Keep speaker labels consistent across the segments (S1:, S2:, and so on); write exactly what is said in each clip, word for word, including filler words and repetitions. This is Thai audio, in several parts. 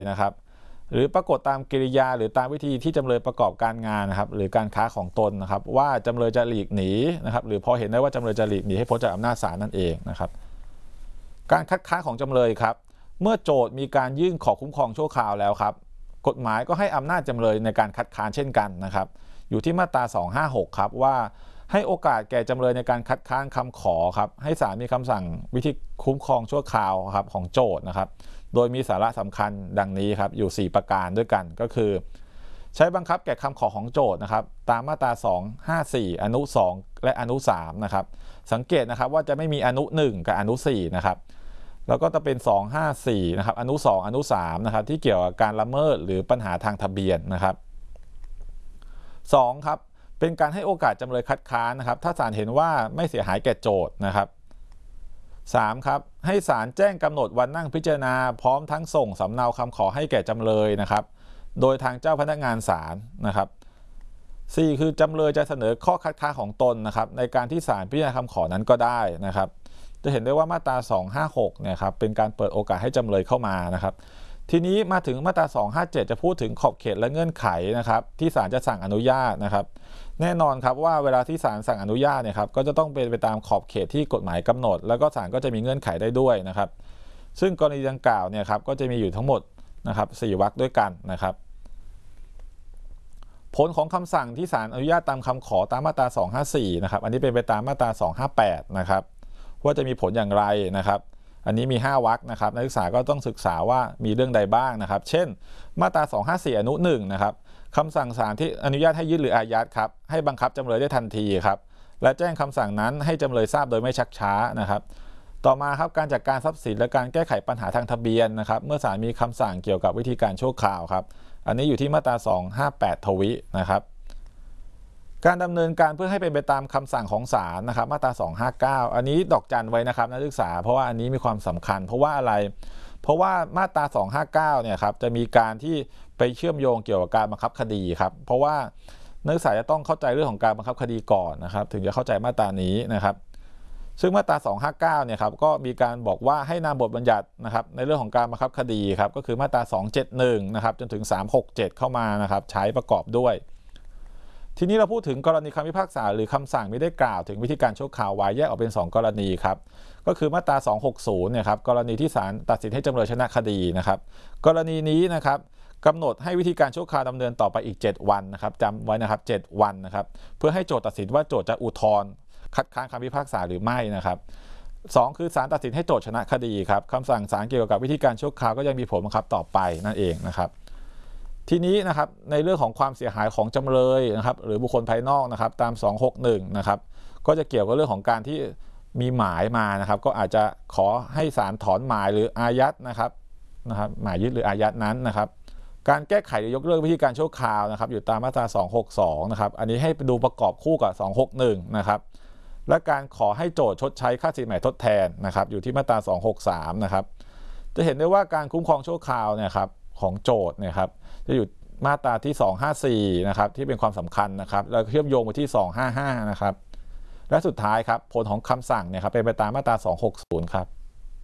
S1: นะครับหรือปรากฏตามกิริยาหรือตามวิธีที่จำเลยประกอบการงานนะครับหรือการค้าของตนนะครับว่าจำเลยจะหลีกหนีนะครับหรือพอเห็นได้ว่าจำเลยจะหลีกหนีให้พ้นจากอำนาจศาลนั่นเองนะครับการคัดค้านของจำเลยครับเมื่อโจทก์มีการยื่นขอคุ้มครองชั่วคราวแล้วครับกฎหมายก็ให้อำนาจจำเลยในการคัดค้านเช่นกันนะครับอยู่ที่มาตราสองห้าหกครับว่าให้โอกาสแก่จำเลยในการคัดค้านคำขอครับให้ศาลมีคำสั่งวิธีคุ้มครองชั่วคราวครับของโจทก์นะครับโดยมีสาระสำคัญดังนี้ครับอยู่สี่ประการด้วยกันก็คือใช้บังคับแก่คำขอของโจทก์นะครับตามมาตราสองห้าสี่อนุสองและอนุสามนะครับสังเกตนะครับว่าจะไม่มีอนุหนึ่งกับอนุสี่นะครับแล้วก็จะเป็นสองห้าสี่นะครับอนุสองอนุสามนะครับที่เกี่ยวกับการละเมิดหรือปัญหาทางทะเบียนนะครับสองครับเป็นการให้โอกาสจำเลยคัดค้านนะครับถ้าศาลเห็นว่าไม่เสียหายแก่โจทก์นะครับสามครับให้ศาลแจ้งกำหนดวันนั่งพิจารณาพร้อมทั้งส่งสำเนาคำขอให้แก่จำเลยนะครับโดยทางเจ้าพนักงานศาลนะครับสี่คือจำเลยจะเสนอข้อคัดค้านของตนนะครับในการที่ศาลพิจารณาคำขอนั้นก็ได้นะครับจะเห็นได้ว่ามาตราสองห้าหกเนี่ยครับเป็นการเปิดโอกาสให้จำเลยเข้ามานะครับทีนี้มาถึงมาตราสองห้าเจ็ดจะพูดถึงขอบเขตและเงื่อนไขนะครับที่ศาลจะสั่งอนุญาตนะครับแน่นอนครับว่าเวลาที่ศาลสั่งอนุญาตเนี่ยครับก็จะต้องเป็นไปตามขอบเขตที่กฎหมายกำหนดแล้วก็ศาลก็จะมีเงื่อนไขได้ด้วยนะครับซึ่งกรณีดังกล่าวเนี่ยครับก็จะมีอยู่ทั้งหมดนะครับสี่วรรคด้วยกันนะครับผลของคำสั่งที่ศาลอนุญาตตามคำขอตามมาตราสองห้าสี่นะครับอันนี้เป็นไปตามมาตราสองห้าแปดนะครับว่าจะมีผลอย่างไรนะครับอันนี้มีห้าวรรคนะครับนักศึกษาก็ต้องศึกษาว่ามีเรื่องใดบ้างนะครับเช่นมาตราสองห้าสี่อนุหนึ่งนะครับคำสั่งศาลที่อนุญาตให้ยึดหรืออายัดครับให้บังคับจำเลยได้ทันทีครับและแจ้งคำสั่งนั้นให้จำเลยทราบโดยไม่ชักช้านะครับต่อมาครับการจัดการทรัพย์สินและการแก้ไขปัญหาทางทะเบียนนะครับเมื่อศาลมีคำสั่งเกี่ยวกับวิธีการชั่วคราวครับอันนี้อยู่ที่มาตราสองห้าแปดทวินะครับการดำเนินการเพื่อให้เป็นไปตามคำสั่งของศาลนะครับมาตราสองห้าเก้าอันนี้ดอกจันไว้นะครับนักศึกษาเพราะว่าอันนี้มีความสำคัญเพราะว่าอะไรเพราะว่ามาตราสองห้าเก้าเนี่ยครับจะมีการที่ไปเชื่อมโยงเกี่ยวกับการบังคับคดีครับเพราะว่านักศึกษาจะต้องเข้าใจเรื่องของการบังคับคดีก่อนนะครับถึงจะเข้าใจมาตรานี้นะครับซึ่งมาตราสองห้าเก้าเนี่ยครับก็มีการบอกว่าให้นำบทบัญญัตินะครับในเรื่องของการบังคับคดีครับก็คือมาตราสองเจ็ดหนึ่งนะครับจนถึงสามหกเจ็ดเข้ามานะครับใช้ประกอบด้วยทีนี้เราพูดถึงกรณีคำพิพากษาหรือคำสั่งไม่ได้กล่าวถึงวิธีการชั่วคราวไว้แยกออกเป็นสองกรณีครับก็คือมาตราสองหกศูนย์เนี่ยครับกรณีที่ศาลตัดสินให้จำเลยชนะคดีนะครับกรณีนี้นะครับกำหนดให้วิธีการชั่วคราวดำเนินต่อไปอีกเจ็ดวันนะครับจำไว้นะครับเจ็ดวันนะครับเพื่อให้โจทก์ตัดสินว่าโจทก์จะอุทธรณ์คัดค้านคำพิพากษาหรือไม่นะครับสองคือศาลตัดสินให้โจทก์ชนะคดีครับคำสั่งศาลเกี่ยวกับวิธีการชั่วคราวก็ยังมีผลบังคับต่อไปนั่นเองนะครับทีนี้นะครับในเรื่องของความเสียหายของจำเลยนะครับหรือบุคคลภายนอกนะครับตามสองหกหนึ่งนะครับก็จะเกี่ยวกับเรื่องของการที่มีหมายมานะครับก็อาจจะขอให้ศาลถอนหมายหรืออายัดนะครับนะครับหมายยึดหรืออายัดนั้นนะครับการแก้ไขหรือยกเลิกวิธีการชั่วคราวนะครับอยู่ตามมาตราสองหกสองนะครับอันนี้ให้ไปดูประกอบคู่กับสองหกหนึ่งนะครับและการขอให้โจทก์ชดใช้ค่าสินใหม่ทดแทนนะครับอยู่ที่มาตราสองหกสามนะครับจะเห็นได้ว่าการคุ้มครองชั่วคราวเนี่ยครับของโจทก์เนี่ยครับจะอยู่มาตราที่สองห้าสี่นะครับที่เป็นความสำคัญนะครับแล้วเชื่อมโยงไปที่สองห้าห้านะครับและสุดท้ายครับผลของคำสั่งเนี่ยครับเป็นไปตามมาตราสองหกศูนย์ครับ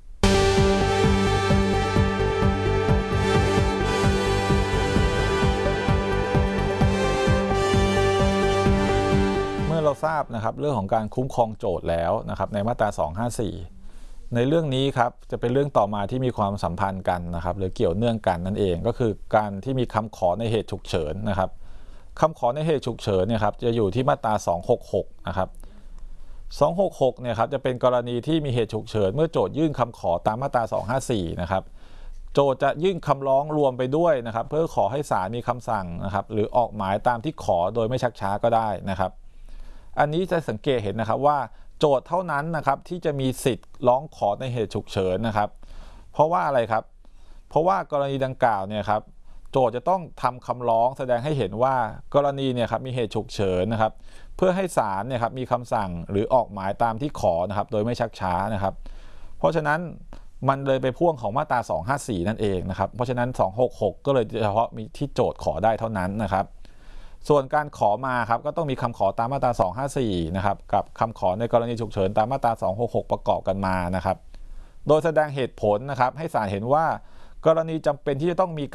S1: เมื่อเราทราบนะครับเรื่องของการคุ้มครองโจทก์แล้วนะครับในมาตราสองห้าสี่ในเรื่องนี้ครับจะเป็นเรื่องต่อมาที่มีความสัมพันธ์กันนะครับหรือเกี่ยวเนื่องกันนั่นเองก็คือการที่มีคำขอในเหตุฉุกเฉินนะครับคำขอในเหตุฉุกเฉินเนี่ยครับจะอยู่ที่มาตราสองหกหกนะครับสองหกหกเนี่ยครับจะเป็นกรณีที่มีเหตุฉุกเฉินเมื่อโจทก์ยื่นคำขอตามมาตราสองห้าสี่นะครับโจทก์จะยื่นคำร้องรวมไปด้วยนะครับเพื่อขอให้ศาลมีคำสั่งนะครับหรือออกหมายตามที่ขอโดยไม่ชักช้าก็ได้นะครับอันนี้จะสังเกตเห็นนะครับว่าโจทก์เท่านั้นนะครับที่จะมีสิทธิ์ร้องขอในเหตุฉุกเฉินนะครับเพราะว่าอะไรครับเพราะว่ากรณีดังกล่าวเนี่ยครับโจทก์จะต้องทำคำร้องแสดงให้เห็นว่ากรณีเนี่ยครับมีเหตุฉุกเฉินนะครับเพื่อให้ศาลเนี่ยครับมีคำสั่งหรือออกหมายตามที่ขอนะครับโดยไม่ชักช้านะครับเพราะฉะนั้นมันเลยไปพ่วงของมาตราสองห้าสี่นั่นเองนะครับเพราะฉะนั้นสองหกหกก็เลยเฉพาะมีที่โจทก์ขอได้เท่านั้นนะครับส่วนการขอมาครับก็ต้องมีคำขอตามมาตราสองห้าสี่นะครับกับคำขอในกรณีฉุกเฉินตามมาตราสองหกหกประกอบกันมานะครับโดยแสดงเหตุผลนะครับให้ศาลเห็นว่ากรณีจำเป็นที่จะต้องมี